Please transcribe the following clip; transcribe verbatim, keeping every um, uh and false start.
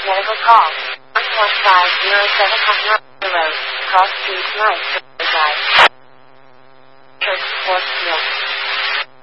medical call. one one five zero seven Hutton Road, Cross Street, Life.